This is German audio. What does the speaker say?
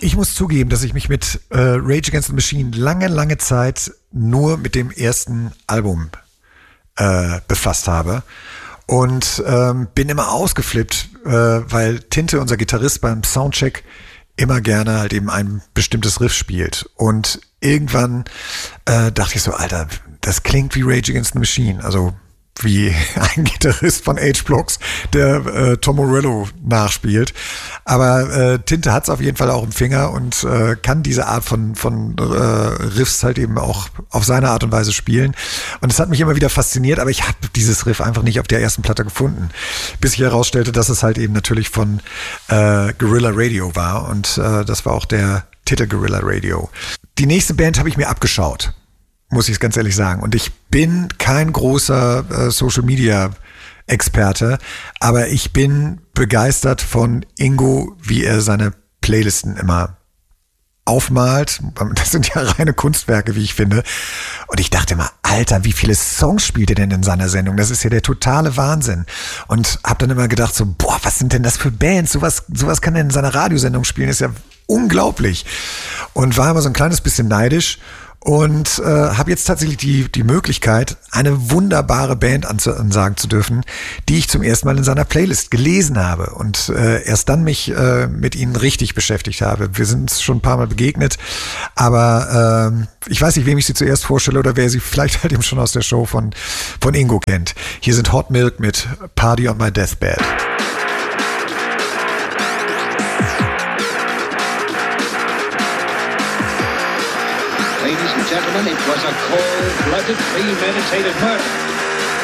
Ich muss zugeben, dass ich mich mit Rage Against the Machine lange Zeit nur mit dem ersten Album befasst habe. Und bin immer ausgeflippt, weil Tinte, unser Gitarrist, beim Soundcheck immer gerne halt eben ein bestimmtes Riff spielt. Und irgendwann dachte ich so, Alter, das klingt wie Rage Against the Machine. Also wie ein Gitarrist von H-Blocks, der Tom Morello nachspielt. Aber Tinte hat's auf jeden Fall auch im Finger und kann diese Art von Riffs halt eben auch auf seine Art und Weise spielen. Und es hat mich immer wieder fasziniert, aber ich habe dieses Riff einfach nicht auf der ersten Platte gefunden. Bis ich herausstellte, dass es halt eben natürlich von Guerrilla Radio war. Und das war auch der Titel Guerrilla Radio. Die nächste Band habe ich mir abgeschaut, muss ich es ganz ehrlich sagen. Und ich bin kein großer Social-Media-Experte, aber ich bin begeistert von Ingo, wie er seine Playlisten immer aufmalt. Das sind ja reine Kunstwerke, wie ich finde. Und ich dachte immer, Alter, wie viele Songs spielt er denn in seiner Sendung? Das ist ja der totale Wahnsinn. Und habe dann immer gedacht so, boah, was sind denn das für Bands? Sowas kann er in seiner Radiosendung spielen, ist ja unglaublich. Und war immer so ein kleines bisschen neidisch. Und habe jetzt tatsächlich die Möglichkeit, eine wunderbare Band ansagen zu dürfen, die ich zum ersten Mal in seiner Playlist gelesen habe und erst dann mich mit ihnen richtig beschäftigt habe. Wir sind uns schon ein paar Mal begegnet, aber ich weiß nicht, wem ich sie zuerst vorstelle oder wer sie vielleicht halt eben schon aus der Show von Ingo kennt. Hier sind Hot Milk mit Party on My Deathbed. Ladies and gentlemen, it was a cold-blooded, premeditated murder.